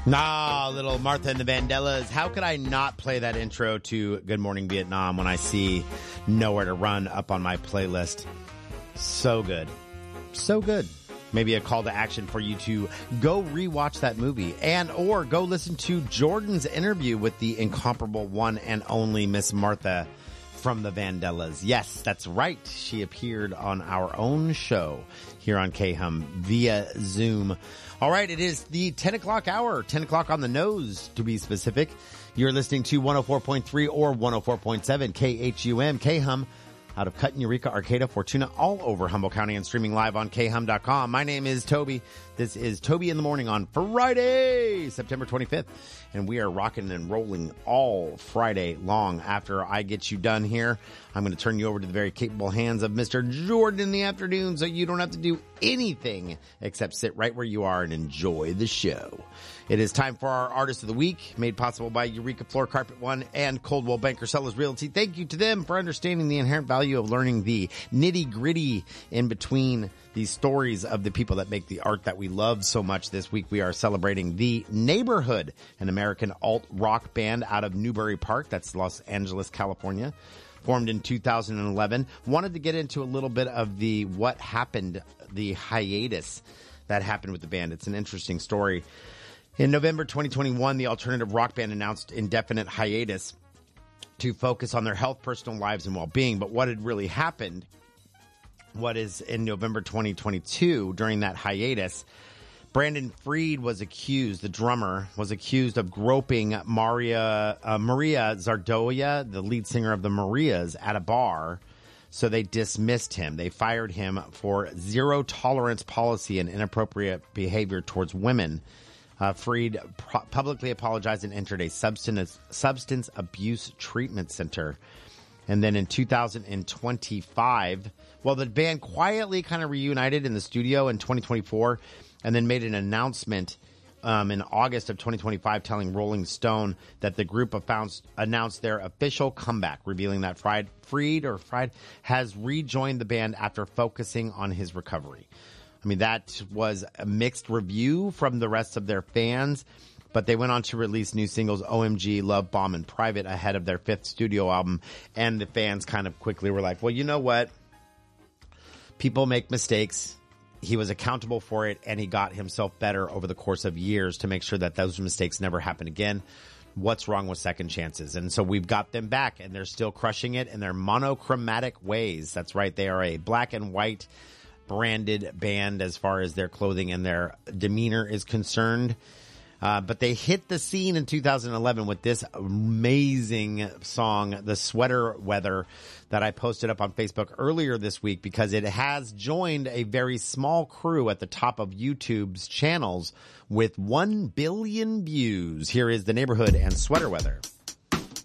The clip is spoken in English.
Nah, little Martha and the Vandellas. How could I not play that intro to Good Morning Vietnam when I see Nowhere to Run up on my playlist? So good. So good. Maybe a call to action for you to go rewatch that movie or go listen to Jordan's interview with the incomparable one and only Miss Martha from the Vandellas. Yes, that's right. She appeared on our own show here on K-Hum via Zoom. All right, it is the 10 o'clock hour, 10 o'clock on the nose to be specific. You're listening to 104.3 or 104.7 KHUM, K-Hum, out of Cutten, Eureka, Arcata, Fortuna, all over Humboldt County and streaming live on khum.com. My name is Toby. This is Toby in the Morning on Friday, September 25th. And we are rocking and rolling all Friday long. After I get you done here, I'm going to turn you over to the very capable hands of Mr. Jordan in the afternoon so you don't have to do anything except sit right where you are and enjoy the show. It is time for our Artist of the Week, made possible by Eureka Floor Carpet One and Coldwell Banker Sellers Realty. Thank you to them for understanding the inherent value of learning the nitty-gritty in between these stories of the people that make the art that we love so much. This week we are celebrating The Neighborhood, an American alt-rock band out of Newbury Park, that's Los Angeles, California. Formed in 2011. Wanted to get into a little bit of the what happened, the hiatus that happened with the band. It's an interesting story. In November 2021, the alternative rock band announced indefinite hiatus to focus on their health, personal lives, and well-being. But what had really happened, what is in November 2022, during that hiatus, Brandon Freed was accused, the drummer, was accused of groping Maria Zardoya, the lead singer of the Marias, at a bar. So they dismissed him. They fired him for zero tolerance policy and inappropriate behavior towards women. Freed publicly apologized and entered a substance abuse treatment center. And then in 2025, the band quietly kind of reunited in the studio in 2024 and then made an announcement in August of 2025 telling Rolling Stone that the group announced their official comeback, revealing that Freed has rejoined the band after focusing on his recovery. I mean, that was a mixed review from the rest of their fans, but they went on to release new singles OMG, Love Bomb, and Private ahead of their fifth studio album, and the fans kind of quickly were like, well, you know what? People make mistakes. He was accountable for it, and he got himself better over the course of years to make sure that those mistakes never happen again. What's wrong with second chances? And so we've got them back, and they're still crushing it in their monochromatic ways. That's right. They are a black and white branded band as far as their clothing and their demeanor is concerned. But they hit the scene in 2011 with this amazing song, The Sweater Weather, that I posted up on Facebook earlier this week because it has joined a very small crew at the top of YouTube's channels with 1 billion views. Here is The Neighborhood and Sweater Weather.